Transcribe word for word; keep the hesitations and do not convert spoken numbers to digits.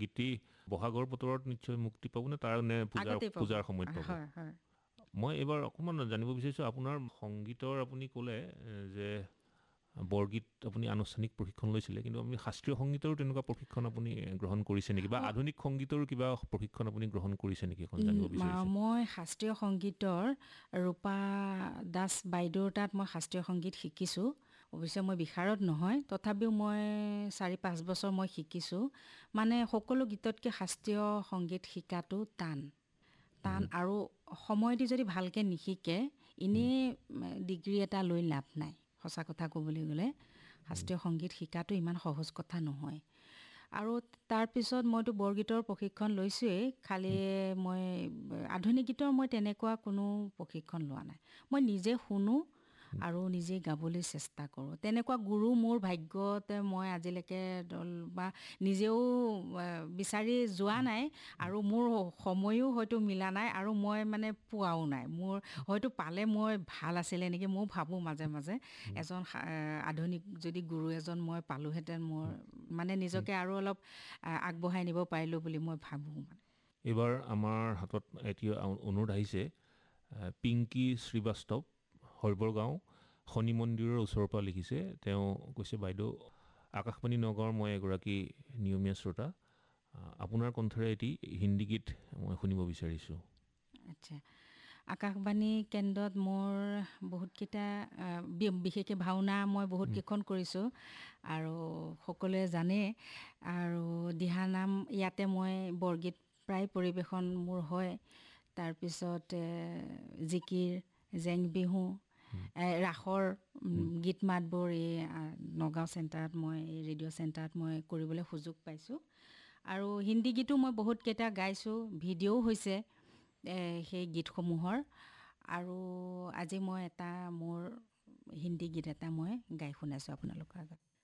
গীতি বহাগৰ বতৰত নিশ্চয় মুক্তি পাব নে তাৰ নে পূজাৰ পূজাৰ সময়ত পাব? হয় হয়। মই এবাৰ অকণমান জানিব বিচাৰিছোঁ আপোনাৰ সংগীতৰ আপুনি ক'লে যে বৰগীত আপুনি আনুষ্ঠানিক প্ৰশিক্ষণ লৈছিলে, কিন্তু আপুনি শাস্ত্ৰীয় সংগীতৰো তেনেকুৱা প্ৰশিক্ষণ আপুনি গ্ৰহণ কৰিছে নেকি, বা আধুনিক সংগীতৰো কিবা প্ৰশিক্ষণ আপুনি গ্ৰহণ কৰিছে নেকি, এখন জানিব বিচাৰিছোঁ। মই শাস্ত্ৰীয় সংগীতৰ ৰূপা দাস বাইদেউৰ তাত মই শাস্ত্ৰীয় সংগীত শিকিছোঁ। অৱশ্যে মই বিশাৰদ নহয়, তথাপিও মই চাৰি পাঁচ বছৰ মই শিকিছোঁ। মানে সকলো গীততকৈ শাস্ত্ৰীয় সংগীত শিকাটো টান টান আৰু সময় দি যদি ভালকৈ নিশিকে এনেই ডিগ্ৰী এটা লৈ লাভ নাই। সঁচা কথা ক'বলৈ গ'লে শাস্ত্ৰীয় সংগীত শিকাটো ইমান সহজ কথা নহয়। আৰু তাৰপিছত মইতো বৰগীতৰ প্ৰশিক্ষণ লৈছোঁৱেই, খালি মই আধুনিক গীতৰ মই তেনেকুৱা কোনো প্ৰশিক্ষণ লোৱা নাই। মই নিজে শুনো আৰু নিজে গাবলৈ চেষ্টা কৰোঁ। তেনেকুৱা গুৰু মোৰ ভাগ্যতে মই আজিলৈকে বা নিজেও বিচাৰি যোৱা নাই, আৰু মোৰ সময়ো হয়তো মিলা নাই, আৰু মই মানে পোৱাও নাই। মোৰ হয়তো পালে মই ভাল আছিলে নেকি, মই ভাবোঁ মাজে মাজে এজন আধুনিক যদি গুৰু এজন মই পালোহেঁতেন, মোৰ মানে নিজকে আৰু অলপ আগবঢ়াই নিব পাৰিলোঁ বুলি মই ভাবোঁ। মানে এইবাৰ আমাৰ হাতত এতিয়া অনুৰোধ আহিছে, পিংকী শ্ৰীবাস্তৱ, সৰ্বৰগাঁও শনি মন্দিৰৰ ওচৰৰ পৰা লিখিছে। তেওঁ কৈছে, বাইদেউ আকাশবাণী নগাঁৱৰ মই এগৰাকী নিয়মীয়া শ্ৰোতা, আপোনাৰ কণ্ঠৰে এটি হিন্দী গীত মই শুনিব বিচাৰিছোঁ। আচ্ছা, আকাশবাণী কেন্দ্ৰত মোৰ বহুতকেইটা বিশেষকৈ ভাওনা মই বহুতকেইখন কৰিছোঁ আৰু সকলোৱে জানে। আৰু দিহানাম ইয়াতে মই বৰগীত প্ৰায় পৰিৱেশন মোৰ হয়। তাৰপিছত জিকিৰ, জেং বিহু, ৰাসৰ গীত মাতবোৰ এই নগাঁও চেণ্টাৰত মই এই ৰেডিঅ' চেণ্টাৰত মই কৰিবলৈ সুযোগ পাইছোঁ। আৰু হিন্দী গীতো মই বহুতকেইটা গাইছোঁ, ভিডিঅ'ও হৈছে সেই গীতসমূহৰ। আৰু আজি মই এটা মোৰ হিন্দী গীত এটা মই গাই শুনাইছোঁ আপোনালোকৰ আগত।